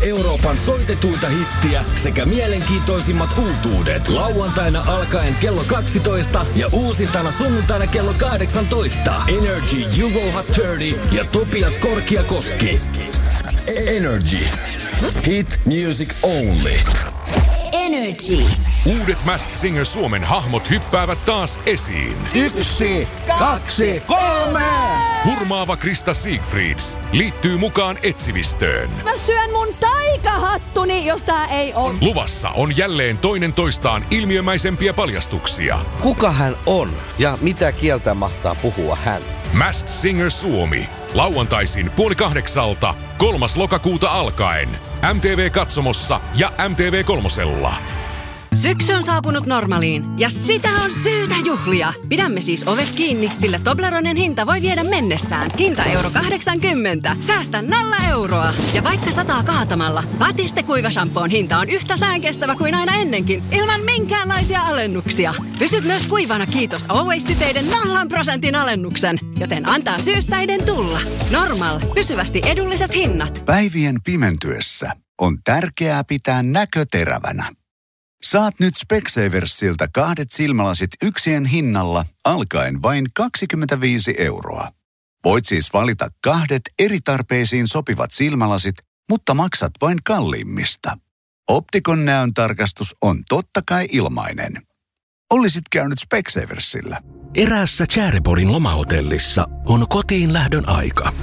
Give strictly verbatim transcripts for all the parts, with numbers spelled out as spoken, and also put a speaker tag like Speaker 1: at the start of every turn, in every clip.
Speaker 1: Euroopan soitetuinta hittiä sekä mielenkiintoisimmat uutuudet. Lauantaina alkaen kello kaksitoista ja uusintana sunnuntaina kello kahdeksantoista. Energy Juvo Hot kolmekymmentä ja Topias Korkiakoski. Energy. Hit music only.
Speaker 2: Energy.
Speaker 3: Uudet Masked Singer Suomen hahmot hyppäävät taas esiin.
Speaker 4: Yksi, kaksi, kolme!
Speaker 3: Hurmaava Krista Siegfrieds liittyy mukaan etsivistöön.
Speaker 2: Mä syön mun taikahattuni, jos tää ei on.
Speaker 3: Luvassa on jälleen toinen toistaan ilmiömäisempiä paljastuksia.
Speaker 5: Kuka hän on ja mitä kieltä mahtaa puhua hän?
Speaker 3: Masked Singer Suomi. Lauantaisin puoli kahdeksalta, kolmas lokakuuta alkaen. M T V-katsomossa ja M T V kolmosella.
Speaker 6: Syksy on saapunut Normaliin ja sitä on syytä juhlia. Pidämme siis ovet kiinni, sillä Tobleronen hinta voi viedä mennessään. Hinta euro kahdeksankymmentä. Säästä nolla euroa. Ja vaikka sataa kaatamalla, Batiste kuivashampoon hinta on yhtä säänkestävä kuin aina ennenkin, ilman minkäänlaisia alennuksia. Pystyt myös kuivana kiitos Always-siteiden nollan prosentin alennuksen. Joten antaa syyssäiden tulla. Normal. Pysyvästi edulliset hinnat.
Speaker 7: Päivien pimentyessä on tärkeää pitää näkö terävänä. Saat nyt Specsaversilta kahdet silmälasit yksien hinnalla alkaen vain kaksikymmentäviisi euroa. Voit siis valita kahdet eri tarpeisiin sopivat silmälasit, mutta maksat vain kalliimmista. Optikon näön tarkastus on totta kai ilmainen. Olisit käynyt Specsaversilla.
Speaker 8: Eräässä Tjäreporin lomahotellissa on kotiin lähdön aika.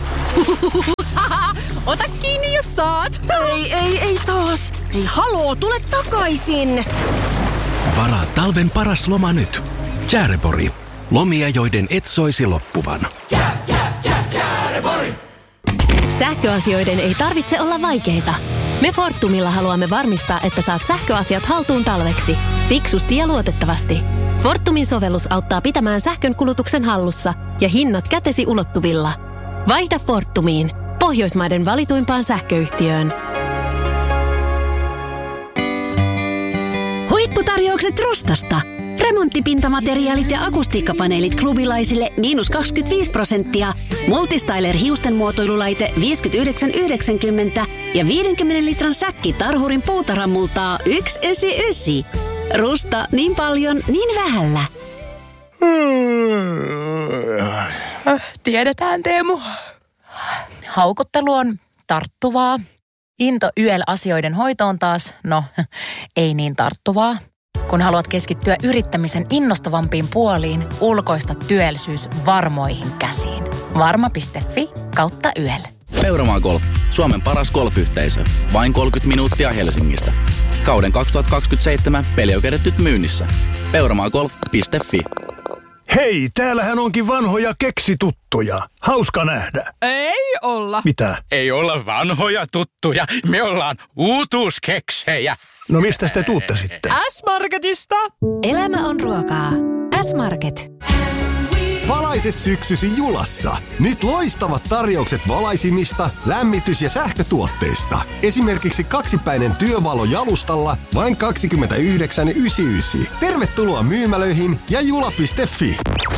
Speaker 2: Ota kiinni, jos saat. Ei, ei, ei taas. Ei haloo, tule takaisin.
Speaker 8: Varaa talven paras loma nyt. Tjärepori. Lomia, joiden et soisi loppuvan.
Speaker 4: Tjä, tjä, tjä, Tjärepori!
Speaker 9: Sähköasioiden ei tarvitse olla vaikeita. Me Fortumilla haluamme varmistaa, että saat sähköasiat haltuun talveksi. Fiksusti ja luotettavasti. Fortumin sovellus auttaa pitämään sähkön kulutuksen hallussa ja hinnat kätesi ulottuvilla. Vaihda Fortumiin. Pohjoismaiden valituimpaan sähköyhtiöön.
Speaker 10: Huipputarjoukset Rustasta. Remonttipintamateriaalit ja akustiikkapaneelit klubilaisille miinus kaksikymmentäviisi prosenttia. Multistyler hiusten muotoilulaite viisikymmentäyhdeksän yhdeksänkymmentä ja viidenkymmenen litran säkki Tarhurin puutarammultaa yksi yhdeksänkymmentäyhdeksän. Rusta niin paljon, niin vähällä.
Speaker 11: Tiedetään, Teemu. Haukottelu on tarttuvaa. Into Y L-asioiden hoitoon taas, no, ei niin tarttuvaa. Kun haluat keskittyä yrittämisen innostavampiin puoliin, ulkoista työllisyys varmoihin käsiin. Varma piste fi kautta Y L.
Speaker 12: Peuramaa Golf. Suomen paras golfyhteisö. Vain kolmekymmentä minuuttia Helsingistä. Kauden kaksituhattakaksikymmentäseitsemän pelioikeudet nyt myynnissä. peuramaagolf piste fi.
Speaker 13: Hei, täällähän onkin vanhoja keksituttuja. Hauska nähdä.
Speaker 14: Ei olla.
Speaker 13: Mitä?
Speaker 14: Ei olla vanhoja tuttuja. Me ollaan uutuuskeksejä.
Speaker 13: No mistä te tuutte sitten?
Speaker 14: S-Marketista.
Speaker 9: Elämä on ruokaa. S-Market.
Speaker 15: Valaise syksysi Julassa. Nyt loistavat tarjoukset valaisimista, lämmitys- ja sähkötuotteista. Esimerkiksi kaksipäinen työvalo jalustalla vain kaksikymmentäyhdeksän yhdeksänkymmentäyhdeksän. Tervetuloa myymälöihin ja jula piste fi.